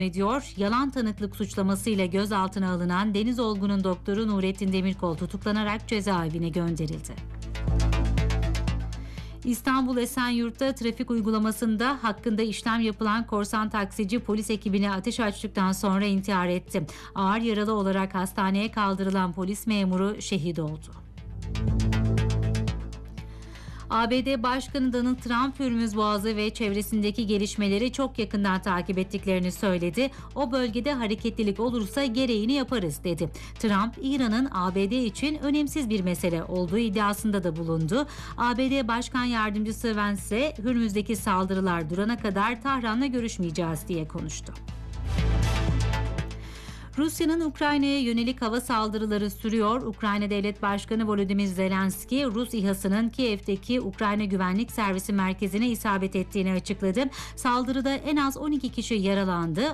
ediyor. Yalan tanıklık suçlamasıyla gözaltına alınan Deniz Olgun'un doktoru Nurettin Demirkol tutuklanarak cezaevine gönderildi. İstanbul Esenyurt'ta trafik uygulamasında hakkında işlem yapılan korsan taksici polis ekibine ateş açtıktan sonra intihar etti. Ağır yaralı olarak hastaneye kaldırılan polis memuru şehit oldu. ABD Başkanı Donald Trump, Hürmüz Boğazı ve çevresindeki gelişmeleri çok yakından takip ettiklerini söyledi. O bölgede hareketlilik olursa gereğini yaparız dedi. Trump, İran'ın ABD için önemsiz bir mesele olduğu iddiasında da bulundu. ABD Başkan Yardımcısı Vance, Hürmüz'deki saldırılar durana kadar Tahran'la görüşmeyeceğiz diye konuştu. Rusya'nın Ukrayna'ya yönelik hava saldırıları sürüyor. Ukrayna Devlet Başkanı Volodymyr Zelenski, Rus İHA'sının Kiev'teki Ukrayna Güvenlik Servisi merkezine isabet ettiğini açıkladı. Saldırıda en az 12 kişi yaralandı.